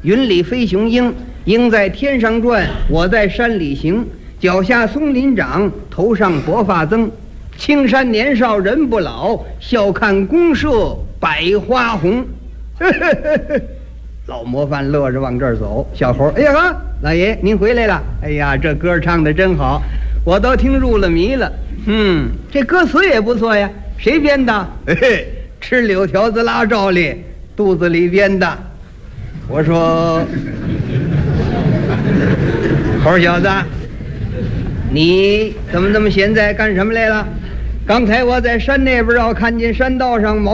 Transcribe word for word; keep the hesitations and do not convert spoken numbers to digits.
云里飞雄鹰，鹰在天上转，我在山里行。脚下松林长，头上薄发增。青山年少人不老，笑看公社百花红。老模范乐着往这儿走，小猴，哎呀呵，老爷您回来了。哎呀，这歌唱的真好，我都听入了迷了。嗯，这歌词也不错呀，谁编的？嘿嘿，吃柳条子拉罩里，肚子里编的。我说，猴小子，你怎么这么闲在干什么来了？刚才我在山那边，要看见山道上毛